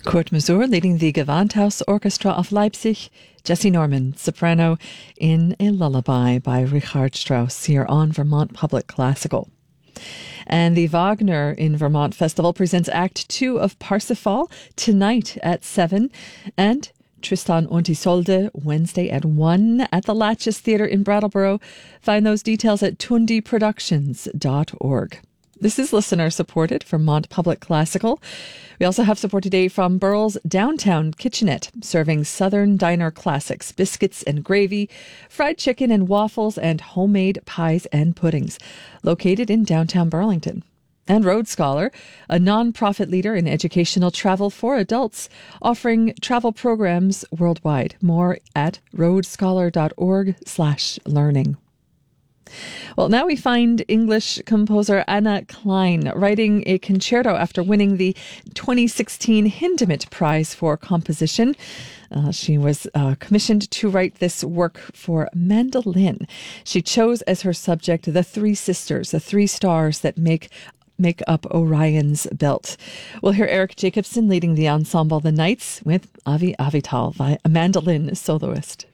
Kurt Masur leading the Gewandhaus Orchestra of Leipzig, Jesse Norman, soprano, in A Lullaby by Richard Strauss here on Vermont Public Classical. And the Wagner in Vermont Festival presents Act 2 of Parsifal tonight at 7 and Tristan und Isolde Wednesday at 1 at the Latches Theatre in Brattleboro. Find those details at tundiproductions.org. This is listener-supported Vermont Public Classical. We also have support today from Burrell's Downtown Kitchenette, serving Southern Diner classics, biscuits and gravy, fried chicken and waffles, and homemade pies and puddings, located in downtown Burlington. And Road Scholar, a nonprofit leader in educational travel for adults, offering travel programs worldwide. More at roadscholar.org/learning. Well, now we find English composer Anna Klein writing a concerto after winning the 2016 Hindemith Prize for Composition. She was commissioned to write this work for mandolin. She chose as her subject the three sisters, the three stars that make up Orion's belt. We'll hear Eric Jacobson leading the ensemble The Knights with Avi Avital, a mandolin soloist.